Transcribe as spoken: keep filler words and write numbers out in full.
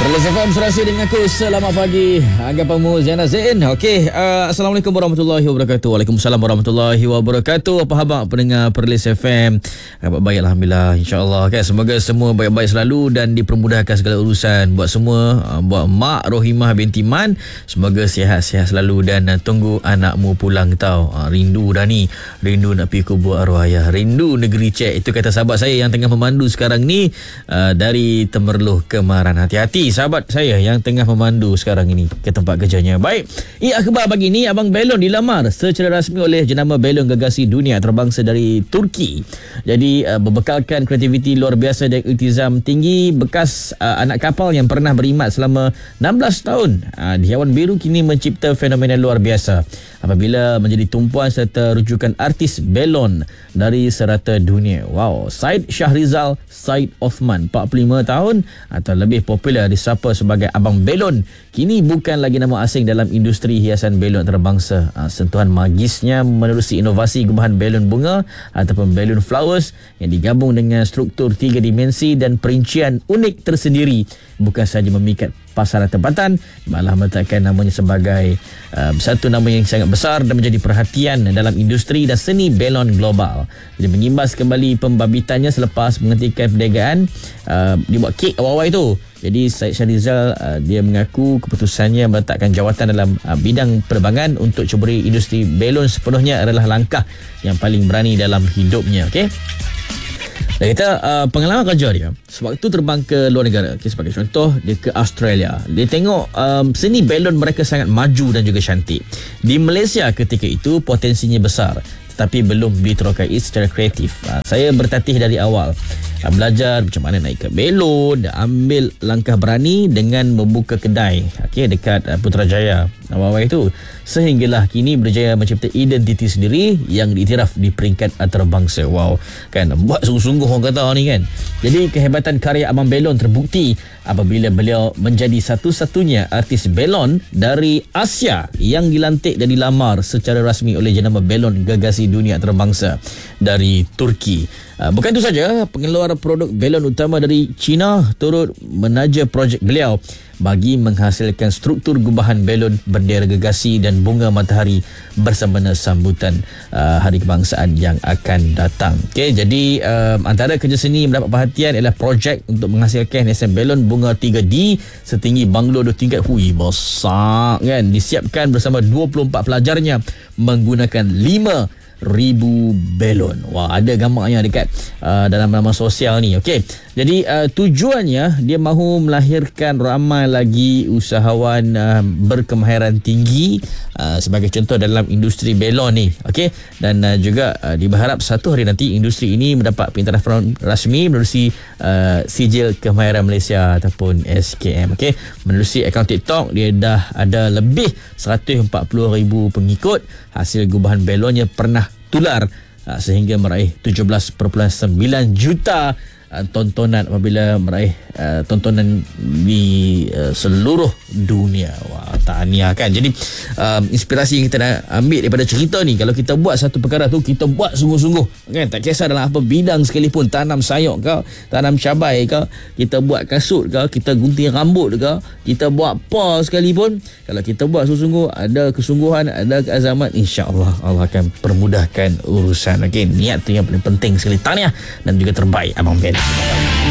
Perlis F M serasi dengan aku. Selamat pagi. Anggapanmu Zainal Zain. Okey, uh, Assalamualaikum warahmatullahi wabarakatuh. Waalaikumsalam warahmatullahi wabarakatuh. Apa khabar pendengar Perlis F M? Khabar baik, alhamdulillah, insya-Allah kan. Semoga semua baik-baik selalu dan dipermudahkan segala urusan buat semua, uh, buat Mak Rohimah binti Man. Semoga sihat-sihat selalu dan uh, tunggu anakmu pulang tau. Uh, rindu dah ni. Rindu nak pergi kubur arwah ayah. Rindu negeri Cek. Itu kata sahabat saya yang tengah memandu sekarang ni uh, dari Temerloh Kemaran. Hati-hati sahabat saya yang tengah memandu sekarang ini ke tempat kerjanya. Baik, ini akhbar pagi ni. Abang Belon dilamar secara rasmi oleh jenama Belon Gagasi Dunia terbangsa dari Turki. Jadi uh, berbekalkan kreativiti luar biasa dan iltizam tinggi, bekas uh, anak kapal yang pernah berkhidmat selama enam belas tahun uh, di Awan Biru kini mencipta fenomena luar biasa apabila menjadi tumpuan serta rujukan artis Belon dari serata dunia. Wow, Said Syahrizal Said Othman, empat puluh lima tahun atau lebih popular disapa sebagai Abang Belon, kini bukan lagi nama asing dalam industri hiasan belon antarabangsa. Ha, sentuhan magisnya menerusi inovasi gubahan belon bunga ataupun belon flowers yang digabung dengan struktur tiga dimensi dan perincian unik tersendiri, bukan sahaja memikat pasaran tempatan, malah meletakkan namanya sebagai uh, satu nama yang sangat besar dan menjadi perhatian dalam industri dan seni belon global. Jadi mengimbas kembali pembabitannya selepas menghentikan perniagaan, uh, dibuat kek awal-awal itu. Jadi Said Syahrizal uh, dia mengaku keputusannya meletakkan jawatan dalam uh, bidang penerbangan untuk cuburi industri belon sepenuhnya adalah langkah yang paling berani dalam hidupnya. Okey. Dan kita uh, pengalaman kerja dia sewaktu terbang ke luar negara, okay, sebagai contoh dia ke Australia, dia tengok um, seni belon mereka sangat maju dan juga cantik. Di Malaysia ketika itu potensinya besar tetapi belum diterokai secara kreatif. uh, Saya bertatih dari awal, uh, belajar macam mana naik ke belon dan ambil langkah berani dengan membuka kedai, okay, dekat uh, Putrajaya awal-awal itu, sehinggalah kini berjaya mencipta identiti sendiri yang diiktiraf di peringkat antarabangsa. Wow, kan, buat sungguh-sungguh orang kata ni kan. Jadi kehebatan karya Abang Belon terbukti apabila beliau menjadi satu-satunya artis belon dari Asia yang dilantik dan dilamar secara rasmi oleh jenama Belon Gagasi Dunia antarabangsa dari Turki. Uh, bukan itu saja, pengeluar produk belon utama dari China turut menaja projek beliau bagi menghasilkan struktur gubahan belon bendera Gagasi dan bunga matahari bersama sambutan uh, Hari Kebangsaan yang akan datang. Okey, jadi uh, antara kerja seni yang mendapat perhatian ialah projek untuk menghasilkan hiasan belon bunga tiga D setinggi banglo dua tingkat. Hui, besar kan. Disiapkan bersama dua puluh empat pelajarnya menggunakan lima ribu belon. Wah, ada gambarnya dekat uh, dalam laman sosial ni. Okey. Jadi uh, tujuannya dia mahu melahirkan ramai lagi usahawan uh, berkemahiran tinggi uh, sebagai contoh dalam industri belon ni. Okey. Dan uh, juga uh, diberharap satu hari nanti industri ini mendapat pengiktirafan rasmi menerusi uh, sijil kemahiran Malaysia ataupun S K M. Okey. Menerusi akaun TikTok dia dah ada lebih seratus empat puluh ribu pengikut. Hasil gubahan belonnya pernah tular uh, sehingga meraih tujuh belas perpuluhan sembilan juta uh, tontonan apabila meraih uh, tontonan di uh, seluruh dunia. Wah, tahniah kan. Jadi um, inspirasi yang kita nak ambil daripada cerita ni, kalau kita buat satu perkara tu, kita buat sungguh-sungguh kan, tak kisah dalam apa bidang sekalipun, tanam sayur ke, tanam cabai ke, kita buat kasut ke, kita gunting rambut ke, kita buat apa sekalipun, kalau kita buat sungguh-sungguh, ada kesungguhan, ada keazaman, insya-Allah Allah akan permudahkan urusan. Okey, niat tu yang paling penting sekali. Tahniah dan juga terbaik Abang Ben.